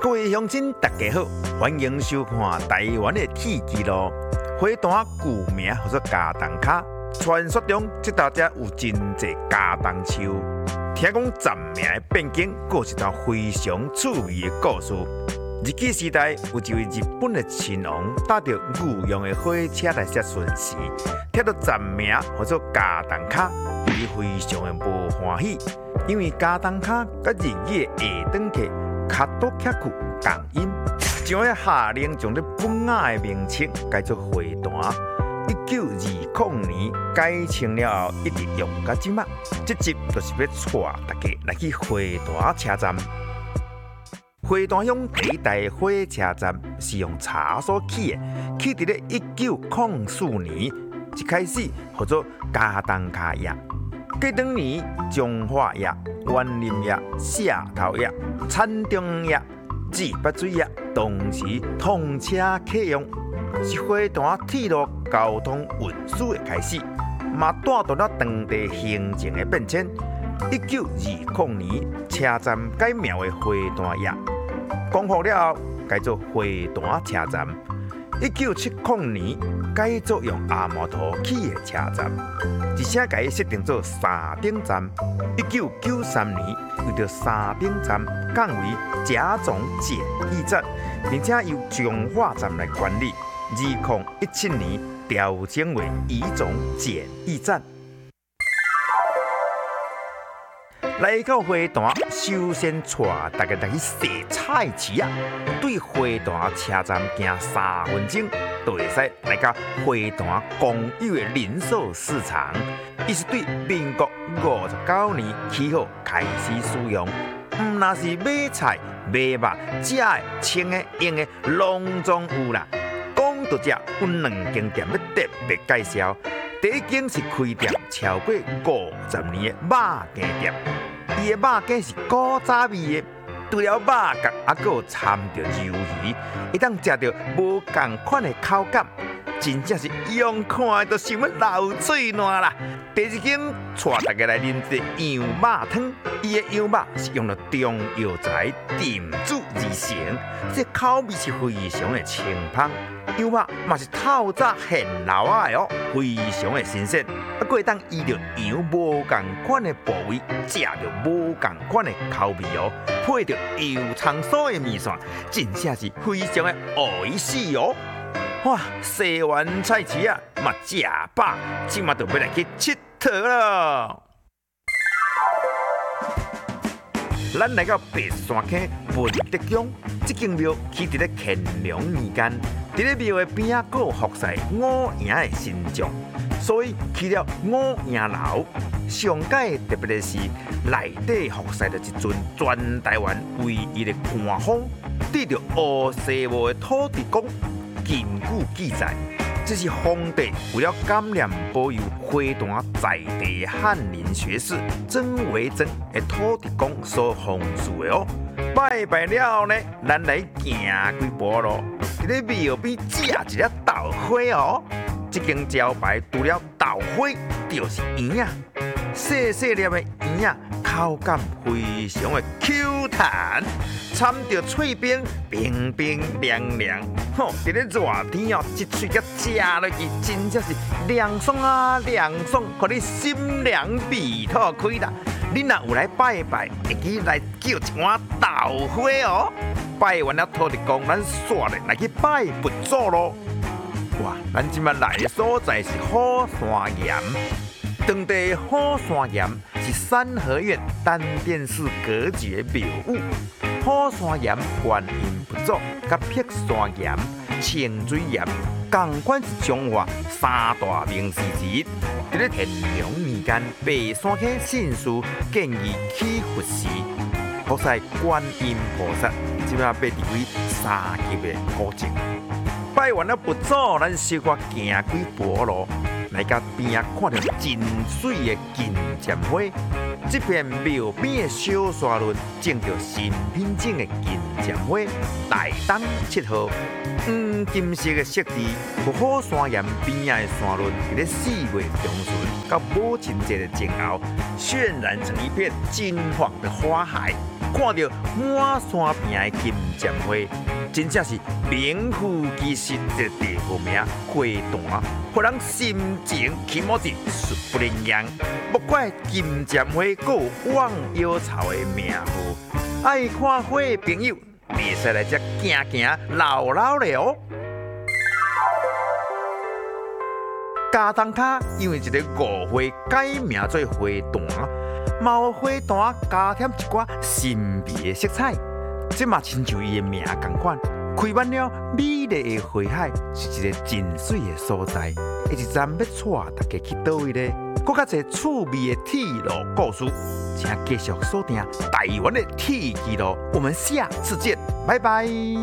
各位乡亲，大家好，欢迎收看台湾的铁枝路。花坛旧名叫做加藤卡，传说中这道遮有真济加藤树。听讲站名的变更，有一段非常趣味的故事。日据时代，有一位日本的亲王，搭着御用的火车来写巡视，听到站名叫做加藤卡，伊非常的无欢喜，因为加藤卡甲日语的下长客卡多卡库同音，就要下令将这本雅的名称改做花坛。1920年改称了后，一直用到即马。这集就是要带大家来去花坛车站。花坛乡第一代火车站是用茶所起的，起伫咧1904年，一开始叫做加藤卡驛。过当年，中华驛、园林驛、社头驛、田中驛、自八水驛同时通车启用，是花坛铁路交通运输的开始，嘛带动了当地行政的变迁。1920年，车站改名为花坛驛，公布了后改做花坛车站。1970年改做用阿摩图起的车站，一声改设定做三顶站。1993年为着三顶站降为甲种简易站，并且由中华站来管理。2017年调整为乙种简易站。来到花坛，首先带大家来去洗菜市啊。对花坛车站行3分钟，就会使来到花坛公有的零售市场。伊是对民国59年起好开始使用，唔那是买菜、买肉、食的、穿的、用的，拢总有啦。讲到这，有2间店要特别介绍。第一间是开店超过50年的肉羹店，伊的肉羹是古早味的，除了肉羹，还佫有掺着鱿鱼，会当食到无同款的口感，真正是用看就想要流嘴烂啦。第二间带大家来啉一个羊肉汤，伊的羊肉是用了中药材炖煮而成，这口味是非常的清芳。羊肉嘛是透早现捞啊的哦，非常的新鲜，还会当依着羊无同款的部位，食着无同款的口味哦，配着油葱酥的面线，真正是非常的美味哦。哇，洗完菜市啊，嘛食饱，即马就要来去佚佗了。咱来到白山坑文德宫，这间庙起伫咧乾隆年间，伫咧庙的边仔有服侍五营的神将，所以起了五营楼。上界特别的是，内底服侍着一尊全台湾唯一的官方，得着乌西无的土地公。根据记载，这是皇帝为了感念保佑花坛在地翰林学士曾维珍的土地公所奉祀的哦。拜拜了后呢，咱来行几步路，伫咧庙边食一粒豆花哦。这间招牌除了豆花，就是圆啊，细细粒的圆啊，口感非常的 Q 弹。掺着脆边，冰冰凉凉，吼！伫咧热天哦，一喙甲食落去，真正是凉爽啊凉爽，互你心凉鼻吐开啦。你若有来拜拜，会记来叫一碗豆花哦。拜完了土地公，咱煞咧来去拜佛祖咯。哇！咱即摆来的所在是虎山岩。当地虎山岩是三合院单殿式格局的庙宇。虎山岩、观音佛祖、甲碧山岩、清水岩，同款是中华三大名寺之一。伫咧乾隆年间，白山坑信士建议起佛寺，服侍观音菩萨，即摆被列为3级的古迹。拜完了佛祖，咱小可行几步路，来到边仔看到真水的金针花。这片庙边的小沙轮种着新品种的金针花，大当7号，黄金色的色字，和虎山岩边仔的山轮，伫咧4月中旬到母亲节的前后，渲染成一片金黄的花海。 看到满山遍的金针花，真正是名副其实的地号名花坛，让人心情起毛子殊不能言。莫怪金针花有望妖草的名号，爱看花的朋友，袂使来这行行绕绕的哦。加东卡因为一个误会改名做花坛，嘛有花坛加添一寡神秘的色彩，这嘛亲像伊的名同款。开满了美丽的花海，是一个真水的所在。下一站要带大家去倒位呢？更加侪趣味的铁路故事，请继续锁定台湾的铁纪录。我们下次见，拜拜。